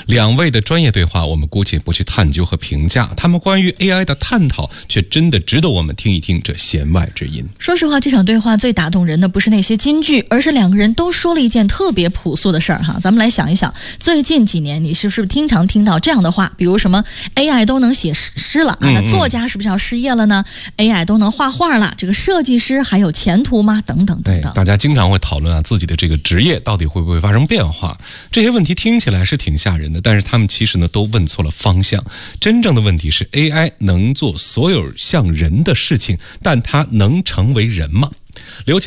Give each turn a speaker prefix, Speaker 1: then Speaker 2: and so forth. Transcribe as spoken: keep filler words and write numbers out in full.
Speaker 1: 两位的专业对话，我们姑且不去探究和评价，他们关于 A I 的探讨却真的值得我们听一听这弦外之音。
Speaker 2: 说实话，这场对话最打动人的不是那些金句，而是两个人都说了一件特别朴素的事儿哈。咱们来想一想，最近几年你是不是经常听到这样的话，比如什么 A I 都能写诗了啊，那作家是不是要失业了呢？ A I 都能画画了，这个设计师还有前途吗？等等等等。
Speaker 1: 大家经常会讨论啊，自己的这个职业到底会不会发生变化？这些问题听起来是挺吓人的，但是他们其实呢都问错了方向。真正的问题是 A I 能做所有像人的事情，但它能成为人吗？刘